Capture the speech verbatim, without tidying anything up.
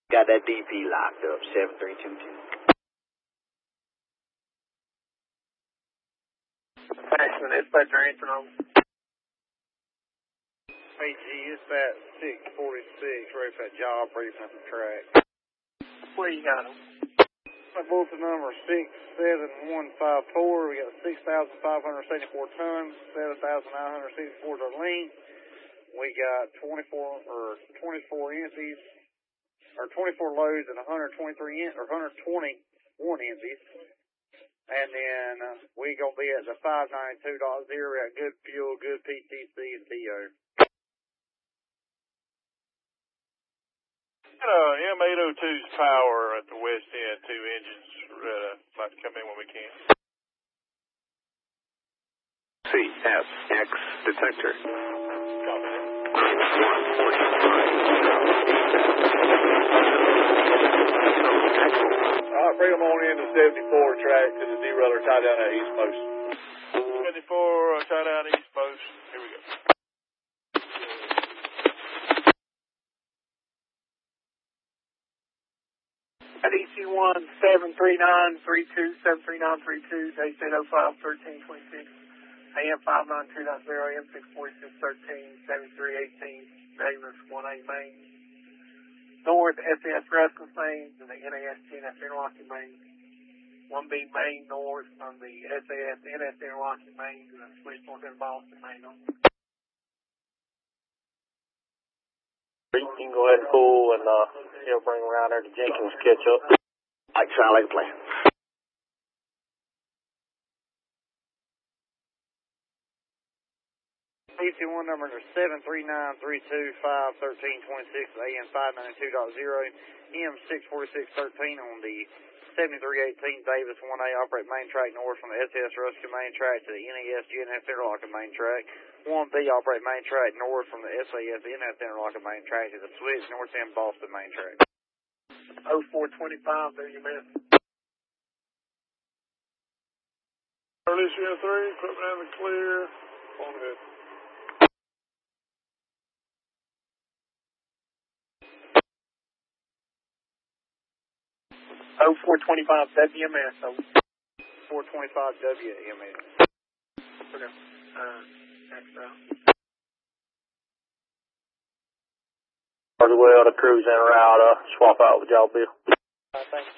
Got that D P locked up, seven three two two. Excellent, dispatcher, answer on. Hey, G, it's that six forty-six, ready for that job, ready for the track. Where you got them? My bulletin number six seven one five four. We got six thousand five hundred seventy-four tons, seven thousand nine hundred sixty-four to length. We got twenty-four or twenty-four empties, or twenty-four loads and one hundred twenty-three in, or one hundred twenty-one empties. And then uh, we gonna be at the five ninety-two point zero. We got good fuel, good P T C and T O. Uh, M eight oh two's power at the west end, two engines, uh, about to come in when we can. C S X detector. Copy that. one forty-five. All right, bring them on into seventy-four track to the derailleur tie down at East Post. seventy-four, uh, tie down East Post. Here we go. At E C one seven three nine three two, seven three nine three two, H eight oh five thirteen twenty-six, A M five ninety-two point zero, A M six forty-six thirteen, seventy-three eighteen, Davis one A main. North S A S Rasmus main and the N A S G N S interlocking main. one B main north from the S A S N S interlocking main to the switch north in Boston main. You can go ahead and pull and uh, you know, bring them around there to Jenkins catch up. I sound like a plan. E C one number is seven three nine three two five one three two six, A M five ninety-two point zero, M six forty-six thirteen on the seventy-three eighteen Davis one A, operate main track north from the S A S Ruskin main track to the N A S G N S interlocking main track. one B, operate main track north from the S A S N S interlocking main track to the switch north end Boston main track. oh four twenty-five, there you miss. Alicia three, equipment in the clear. On ahead. oh four twenty-five W M S, so four twenty-five W M S. okay. Uh, next round. Pretty well, the crew's en route, uh, swap out with y'all, Bill. Uh, thanks.